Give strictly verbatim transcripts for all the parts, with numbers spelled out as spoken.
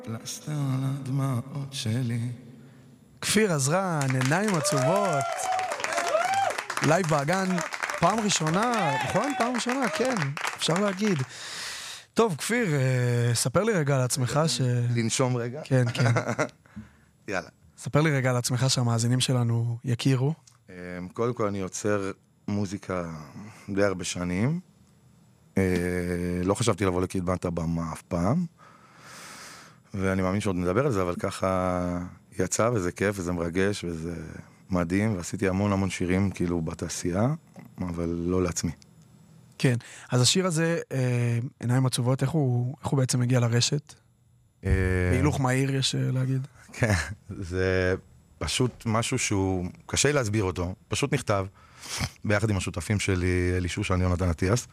פלסטר על הדמעות שלי. כפיר עזרן, עיניים עצובות. לייב באגן, פעם ראשונה, נכון? פעם ראשונה, כן, אפשר להגיד. טוב, כפיר, ספר לי רגע על עצמך ש... לנשום רגע? כן, כן. יאללה. ספר לי רגע על עצמך שהמאזינים שלנו יכירו. קודם כל אני יוצר מוזיקה די הרבה שנים. לא חשבתי לבוא לקדמת הבמה אף פעם. ואני מאמין שעוד נדבר על זה, אבל ככה יצא וזה כיף וזה מרגש וזה מדהים. ועשיתי המון המון שירים כאילו בתעשייה, אבל לא לעצמי. כן, אז השיר הזה, עיניים עצובות, איך הוא, איך הוא בעצם הגיע לרשת? בהילוך מהיר יש להגיד. כן, זה פשוט משהו שהוא קשה להסביר אותו, פשוט נכתב, ביחד עם השותפים שלי, אלי שושן, יונתן אטיאס,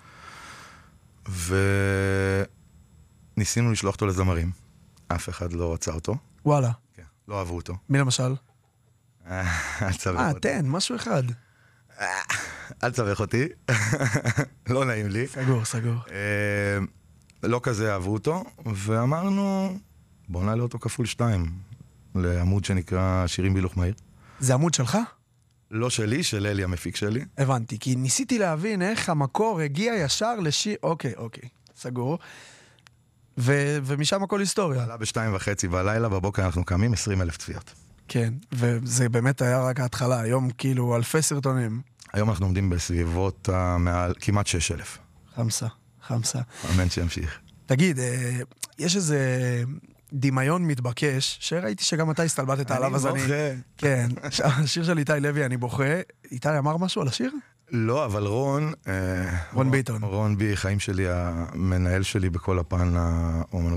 וניסינו לשלוח אותו לזמרים, אף אחד לא רצה אותו. וואלה. כן, לא אהבו אותו. מי למשל? אל תסבך אה, אותי. תן, משהו אחד. אל תסבך אותי, לא נעים לי. סגור, סגור. לא כזה אהבו אותו, ואמרנו, בוא נעלה אותו כפול שתיים, לעמוד שנקרא שירים בהילוך מהיר. זה עמוד שלך? לא שלי, של אלי המפיק שלי. הבנתי, כי ניסיתי להבין איך המקור הגיע ישר לשיר, אוקיי, אוקיי, סגור. ו- ומשם הכל היסטוריה. עלה בשתיים וחצי בלילה, בבוקר אנחנו קמים עשרים אלף צפיות. כן, וזה באמת היה רק ההתחלה, היום כאילו אלפי סרטונים. היום אנחנו עומדים בסביבות מעל כמעט שש אלף. חמסה, חמסה. אמן שימשיך. תגיד, יש איזה דמיון מתבקש, שראיתי שגם אתה הסתלבטת עליו, אז אני... אני בוכה. כן, השיר של איתי לוי, אני בוכה. איתי אמר משהו על השיר? לא, אבל רון... רון ביטון. רון בי, חיים שלי, המנהל שלי בכל הפן האומנות.